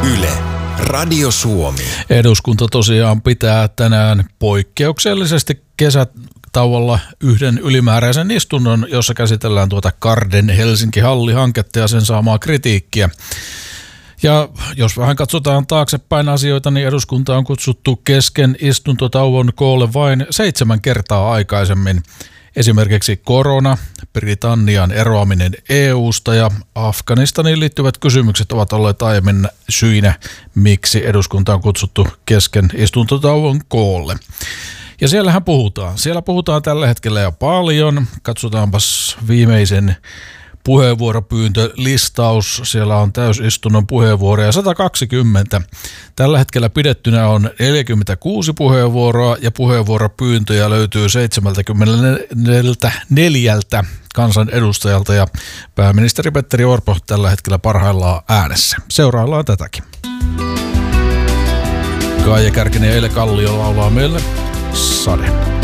Yle, Radio Suomi. Eduskunta tosiaan pitää tänään poikkeuksellisesti kesätauolla yhden ylimääräisen istunnon, jossa käsitellään Karden Helsinki-Halli-hanketta ja sen saamaa kritiikkiä. Ja jos vähän katsotaan taaksepäin asioita, niin eduskunta on kutsuttu kesken istuntotauon koolle vain 7 kertaa aikaisemmin. Esimerkiksi korona, Britannian eroaminen EU:sta ja Afganistaniin liittyvät kysymykset ovat olleet aiemmin syinä, miksi eduskunta on kutsuttu kesken istuntotauon koolle. Ja siellähän puhutaan. Siellä puhutaan tällä hetkellä jo paljon. Katsotaanpas viimeisen puheenvuoropyyntölistaus. Siellä on täysistunnon puheenvuoroja 120. Tällä hetkellä pidettynä on 46 puheenvuoroa ja puheenvuoropyyntöjä löytyy 74 kansanedustajalta ja pääministeri Petteri Orpo tällä hetkellä parhaillaan äänessä. Seuraillaan tätäkin. Kaija Kärkinen ja Eile Kallio laulaa meille Sade.